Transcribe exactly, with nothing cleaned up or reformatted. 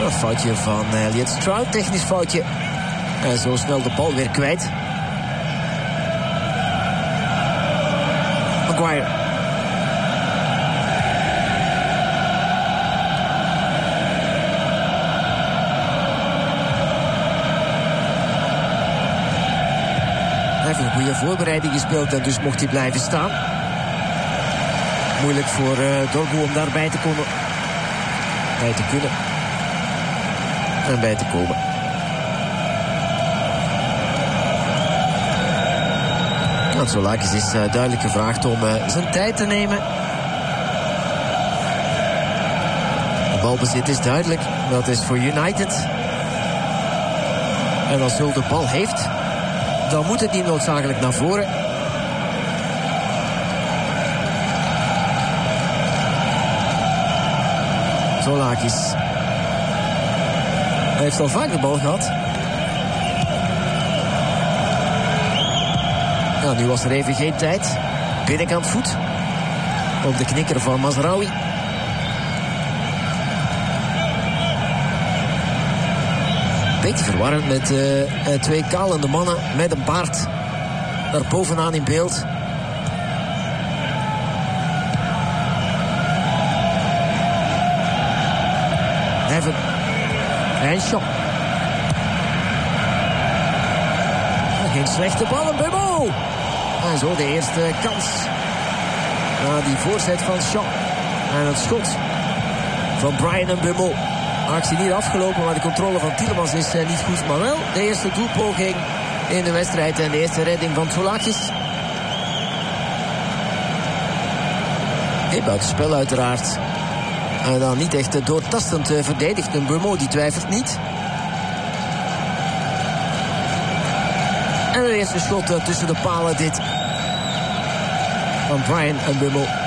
Een foutje van Elliot Stroud, technisch foutje. En zo snel de bal weer kwijt. Maguire. Hij heeft een goede voorbereiding gespeeld en dus mocht hij blijven staan. Moeilijk voor uh, Dorgu om daarbij te komen. Bij te kunnen. En bij te komen. Nou, Zoulakis is uh, duidelijk gevraagd om uh, zijn tijd te nemen. De balbezit is duidelijk. Dat is voor United. En als Zul de bal heeft, dan moet het niet noodzakelijk naar voren. Zoulakis. Hij heeft al vaak de bal gehad. Nou, nu was er even geen tijd. Binnenkant voet. Op de knikker van Mazraoui. Beetje verwarrend met uh, twee kalende mannen met een baard. Daar bovenaan in beeld. Heaven. En Shaw. Geen slechte bal, een Bemo. En zo de eerste kans. Na die voorzet van Shaw. En het schot van Bryan Mbeumo. Actie niet afgelopen, maar de controle van Tielemans is uh, niet goed. Maar wel de eerste doelpoging in de wedstrijd. En de eerste redding van Zoulakis. Geen buitenspel uiteraard. En dan niet echt uh, doortastend uh, verdedigd. Mbeumo die twijfelt niet. En de eerste schot uh, tussen de palen dit. Van Bryan Mbeumo.